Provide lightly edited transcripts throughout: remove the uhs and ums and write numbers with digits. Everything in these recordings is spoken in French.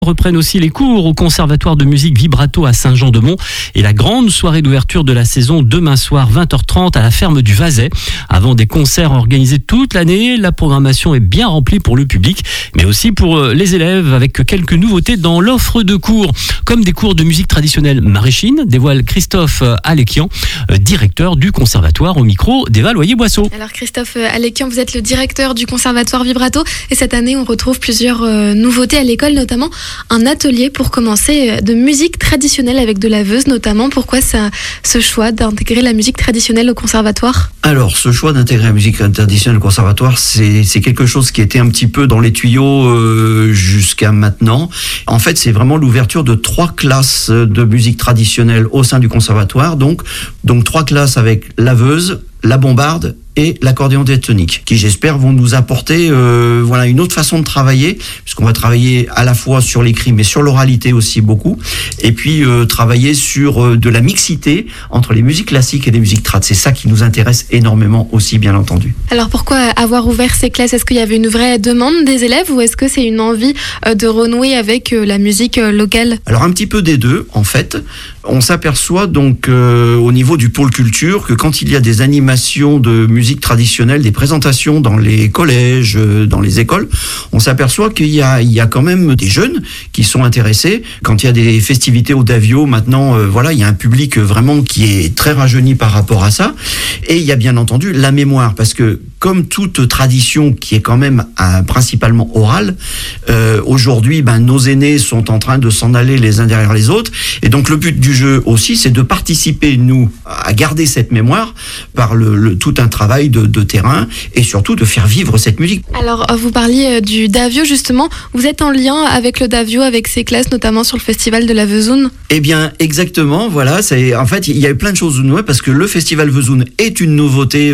Reprennent aussi les cours au Conservatoire de musique Vibrato à Saint-Jean-de-Mont et la grande soirée d'ouverture de la saison demain soir 20h30 à la ferme du Vazet. Avant des concerts organisés toute l'année, la programmation est bien remplie pour le public, mais aussi pour les élèves avec quelques nouveautés dans l'offre de cours, comme des cours de musique traditionnelle maraîchine, dévoile Christophe Alekian, directeur du Conservatoire au micro d'Eva Loyer-Boisseau. Alors Christophe Alekian, vous êtes le directeur du Conservatoire Vibrato et cette année on retrouve plusieurs nouveautés à l'école, notamment un atelier pour commencer de musique traditionnelle avec de la veuse notamment. Pourquoi ce choix d'intégrer la musique traditionnelle au conservatoire ? Alors, ce choix d'intégrer la musique traditionnelle au conservatoire, c'est quelque chose qui était un petit peu dans les tuyaux jusqu'à maintenant. En fait, c'est vraiment l'ouverture de 3 classes de musique traditionnelle au sein du conservatoire. Donc 3 classes avec la veuse, la bombarde et l'accordéon diatonique, qui j'espère vont nous apporter une autre façon de travailler, puisqu'on va travailler à la fois sur l'écrit mais sur l'oralité aussi beaucoup, et puis travailler sur de la mixité entre les musiques classiques et les musiques trad. C'est ça qui nous intéresse énormément aussi, bien entendu. Alors pourquoi avoir ouvert ces classes ? Est-ce qu'il y avait une vraie demande des élèves ou est-ce que c'est une envie de renouer avec la musique locale ? Alors un petit peu des deux en fait. On s'aperçoit donc au niveau du pôle culture que quand il y a des animations de musique traditionnelle, des présentations dans les collèges, dans les écoles, on s'aperçoit qu'il y a quand même des jeunes qui sont intéressés. Quand il y a des festivités au Davio, maintenant, il y a un public vraiment qui est très rajeuni par rapport à ça. Et il y a bien entendu la mémoire, parce que comme toute tradition qui est quand même principalement orale, aujourd'hui, nos aînés sont en train de s'en aller les uns derrière les autres. Et donc le but du jeu aussi, c'est de participer, nous, à garder cette mémoire par tout un travail de terrain et surtout de faire vivre cette musique. Alors, vous parliez du Davio, justement. Vous êtes en lien avec le Davio, avec ces classes, notamment sur le festival de la Vesoune ? Eh bien, exactement, voilà. En fait, il y a eu plein de choses nouvelles parce que le festival Vesoune est une nouveauté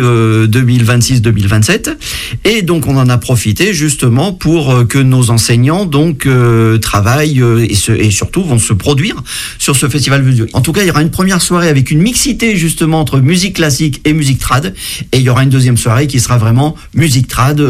2026-2027. Et donc, on en a profité justement pour que nos enseignants travaillent et surtout vont se produire sur ce festival Vesoune. En tout cas, il y aura une première soirée avec une mixité justement entre musique classique et musique trad. Et il y aura une deuxième soirée qui sera vraiment musique trad,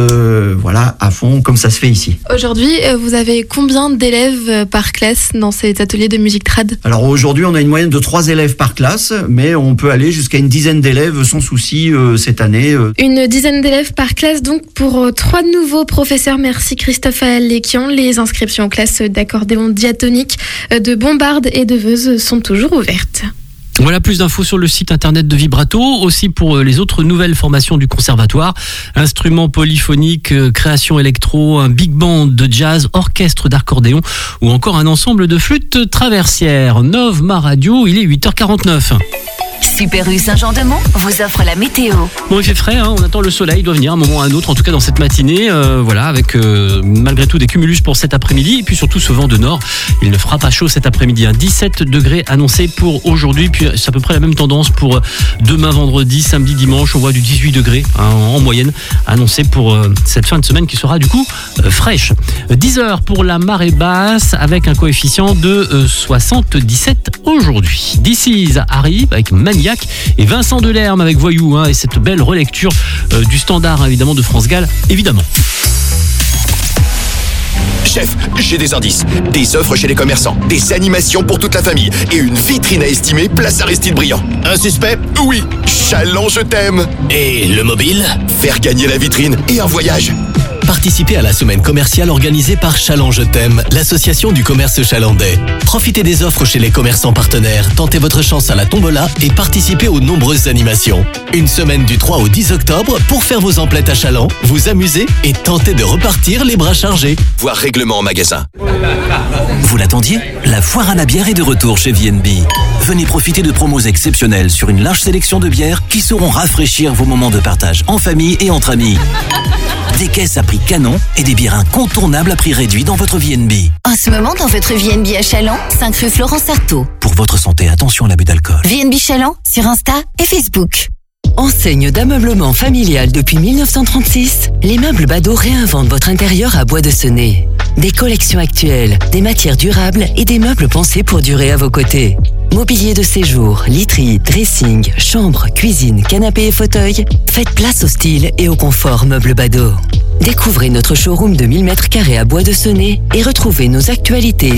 à fond, comme ça se fait ici. Aujourd'hui, vous avez combien d'élèves par classe dans cet atelier de musique trad ? Alors aujourd'hui, on a une moyenne de 3 élèves par classe, mais on peut aller jusqu'à une dizaine d'élèves sans souci cette année. Une dizaine d'élèves par classe, donc pour 3 nouveaux professeurs. Merci Christophe Alekian. Les inscriptions en classe d'accordéon diatonique, de bombarde et de veuse sont toujours ouvertes. Voilà, plus d'infos sur le site internet de Vibrato, aussi pour les autres nouvelles formations du conservatoire, instruments polyphoniques, création électro, un big band de jazz, orchestre d'accordéon ou encore un ensemble de flûtes traversières. Nov Ma Radio, il est 8h49. Super U Saint-Jean-de-Mont vous offre la météo. Bon, il fait frais, on attend le soleil, il doit venir à un moment ou à un autre, en tout cas dans cette matinée, avec malgré tout des cumulus pour cet après-midi, et puis surtout ce vent de nord. Il ne fera pas chaud cet après-midi, 17 degrés annoncés pour aujourd'hui, puis c'est à peu près la même tendance pour demain vendredi, samedi, dimanche, on voit du 18 degrés en moyenne annoncé pour cette fin de semaine qui sera du coup fraîche. 10 heures pour la marée basse avec un coefficient de 77 aujourd'hui. This Is arrive avec Maniac et Vincent Delerme avec Voyou et cette belle relecture du standard évidemment de France Gall, évidemment. Chef, j'ai des indices, des offres chez les commerçants, des animations pour toute la famille et une vitrine à estimer place Aristide Briand. Un suspect ? Oui, Chaland je t'aime. Et le mobile ? Faire gagner la vitrine et un voyage. Participez à la semaine commerciale organisée par Chaland Je t'aime, l'association du commerce chalandais. Profitez des offres chez les commerçants partenaires, tentez votre chance à la tombola et participez aux nombreuses animations. Une semaine du 3 au 10 octobre pour faire vos emplettes à Chaland, vous amuser et tenter de repartir les bras chargés. Voir règlement en magasin. Vous l'attendiez ? La foire à la bière est de retour chez VNB. Venez profiter de promos exceptionnelles sur une large sélection de bières qui sauront rafraîchir vos moments de partage en famille et entre amis. Des caisses à prix canon et des bières incontournables à prix réduit dans votre VNB. En ce moment, dans votre VNB à Chaland, 5 rue Florence Artaud. Pour votre santé, attention à l'abus d'alcool. VNB Chaland sur Insta et Facebook. Enseigne d'ameublement familial depuis 1936, les meubles Bado réinventent votre intérieur à Bois de Senez. Des collections actuelles, des matières durables et des meubles pensés pour durer à vos côtés. Mobilier de séjour, literie, dressing, chambre, cuisine, canapé et fauteuil, faites place au style et au confort meubles Bado. Découvrez notre showroom de 1000 m² à Bois de Senez et retrouvez nos actualités